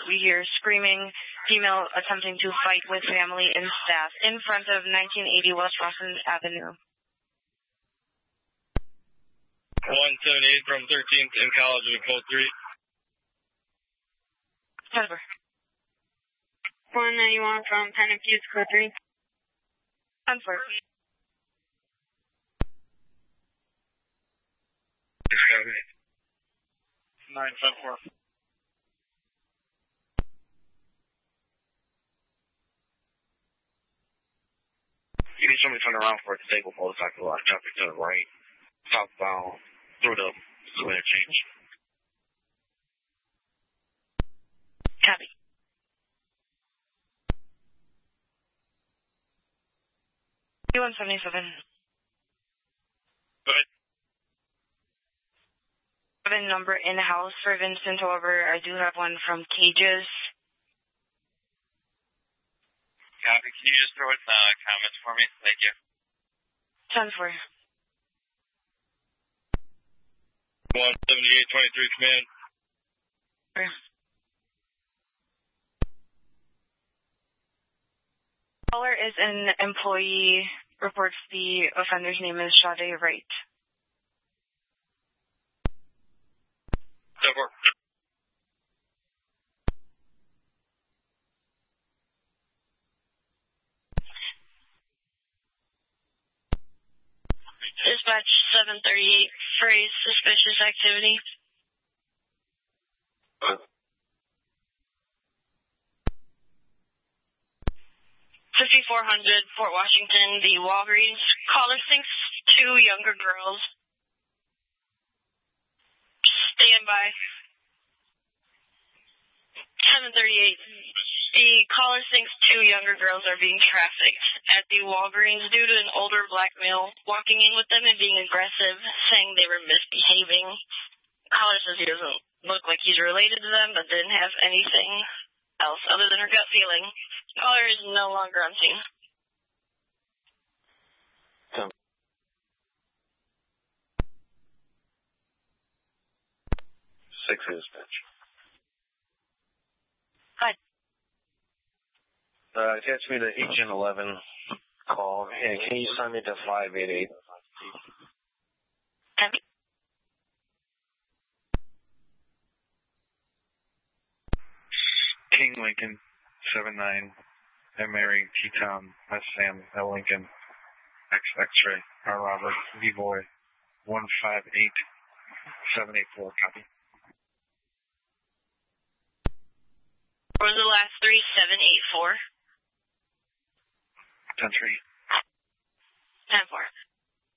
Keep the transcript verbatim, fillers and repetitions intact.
we hear screaming, female attempting to fight with family and staff in front of nineteen eighty West Rawson Avenue. one seventy-eight from thirteenth in College in code three. Jennifer. one ninety-one from Penn and Fuse, code three. Jennifer. nine five four. You need somebody to turn around for a stable motorcycle on traffic to the right, southbound, through the interchange. Copy. one seventy-seven. Go ahead. Number in-house for Vincent. However, I do have one from Cages. Copy. Can you just throw it uh, comments for me? Thank you. ten four. one seventy-eight twenty-three command. Caller is an employee. Reports the offender's name is Sade Wright. ten four. Dispatch seven thirty-eight, phrase suspicious activity. fifty-four hundred, Fort Washington, the Walgreens. Caller thinks two younger girls. Stand by. seven thirty-eight. The caller thinks two younger girls are being trafficked at the Walgreens due to an older black male walking in with them and being aggressive, saying they were misbehaving. Caller says he doesn't look like he's related to them, but didn't have anything else other than her gut feeling. Caller is no longer on scene. Six dispatch. Hi. Uh, attach me to H N eleven call, and can you send me to five eight eight? Copy. King Lincoln, seven nine, M Mary, T-Tom, S Sam, L Lincoln, X X-ray, R Robert, V-Boy, one five eight, seven eight four, copy. What was the last three? seven eight four. ten three. ten four.